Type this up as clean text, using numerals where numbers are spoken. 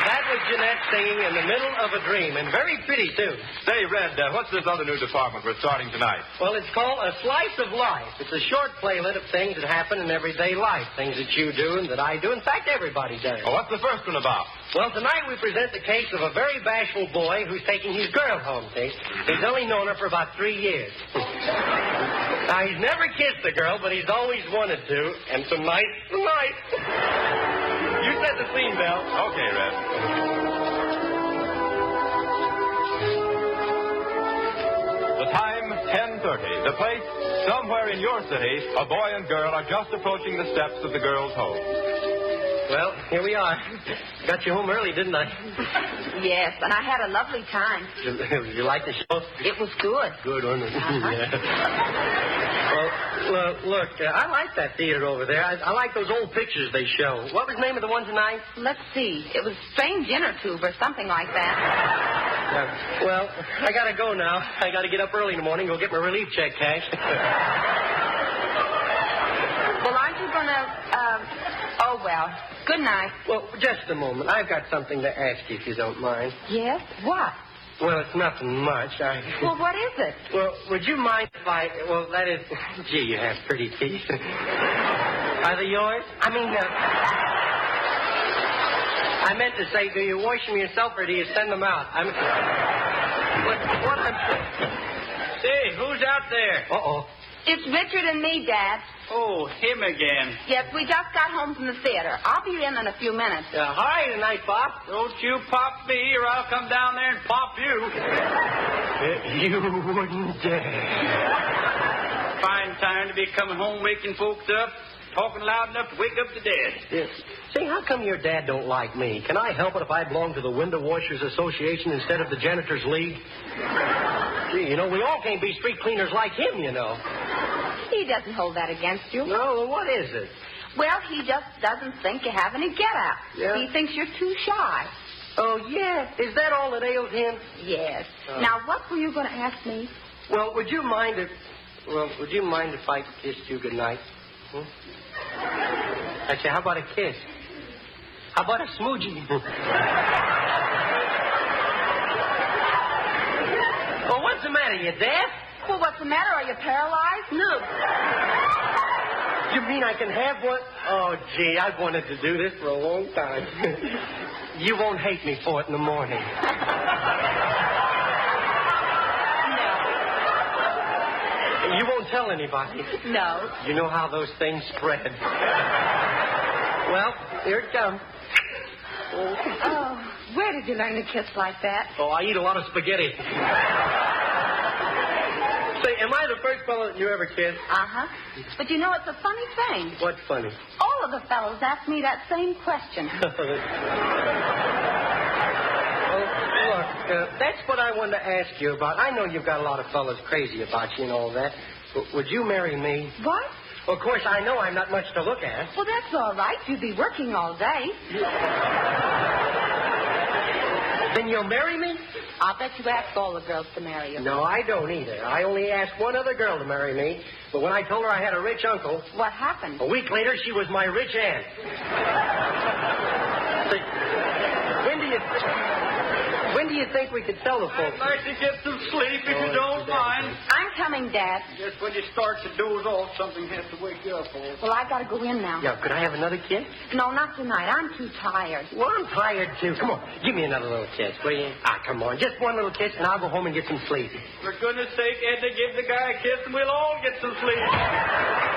that was Jeanette singing in the middle of a dream, and very pretty, too. Say, Red, what's this other new department we're starting tonight? Well, it's called A Slice of Life. It's a short playlet of things that happen in everyday life, things that you do and that I do. In fact, everybody does. Oh, what's the first one about? Well, tonight we present the case of a very bashful boy who's taking his girl home, see? He's only known her for about 3 years. Now, he's never kissed the girl, but he's always wanted to, and tonight's the night. You set the scene, Belle. Okay, Red. The time, 10:30. The place, somewhere in your city, a boy and girl are just approaching the steps of the girl's home. Well, here we are. Got you home early, didn't I? Yes, and I had a lovely time. You like the show? It was good. Good, wasn't it? Yeah. Well, look, I like that theater over there. I like those old pictures they show. What was the name of the one tonight? Let's see. It was Strange Inner Tube or something like that. Well, I got to go now. I got to get up early in the morning, go get my relief check cashed. Well, aren't you going to... Oh, well. Good night. Well, just a moment. I've got something to ask you, if you don't mind. Yes? What? Well, it's nothing much. Well, what is it? Well, would you mind if I... Well, that is... Gee, you have pretty teeth. Are they yours? I mean, I meant to say, do you wash them yourself or do you send them out? What I'm... Say, who's out there? Uh-oh. It's Richard and me, Dad. Oh, him again. Yes, we just got home from the theater. I'll be in a few minutes. Hi tonight, Pop. Don't you pop me, or I'll come down there and pop you. You wouldn't dare. Fine time to be coming home waking folks up, talking loud enough to wake up the dead. Yes. Say, how come your dad don't like me? Can I help it if I belong to the Window Washers Association instead of the Janitors League? Gee, we all can't be street cleaners like him, He doesn't hold that against you. No, what is it? Well, he just doesn't think you have any get-out. Yeah? He thinks you're too shy. Oh, yeah? Is that all that ails him? Yes. Now, what were you going to ask me? Well, would you mind if I kissed you goodnight? Actually, how about a kiss? How about a smoochie? Well, what's the matter? You deaf? Well, what's the matter? Are you paralyzed? No. You mean I can have one? Oh, gee, I've wanted to do this for a long time. You won't hate me for it in the morning. No. You won't tell anybody? No. You know how those things spread. Well, here it comes. Oh, where did you learn to kiss like that? Oh, I eat a lot of spaghetti. Say, am I the first fellow that you ever kissed? Uh-huh. But it's a funny thing. What's funny? All of the fellows ask me that same question. Look, that's what I wanted to ask you about. I know you've got a lot of fellows crazy about you and all that. Would you marry me? What? Well, of course, I know I'm not much to look at. Well, that's all right. You'd be working all day. Then you'll marry me? I'll bet you ask all the girls to marry you. No, I don't either. I only asked one other girl to marry me. But when I told her I had a rich uncle... What happened? A week later, she was my rich aunt. When do you think we could tell the folks? I'd like to get some sleep if you don't mind. I'm coming, Dad. Just when you start to doze off, something has to wake you up. Well, I got to go in now. Yeah, could I have another kiss? No, not tonight. I'm too tired. Well, I'm tired, too. Come on, give me another little kiss, will you? Come on, just one little kiss, and I'll go home and get some sleep. For goodness sake, Edna, give the guy a kiss, and we'll all get some sleep.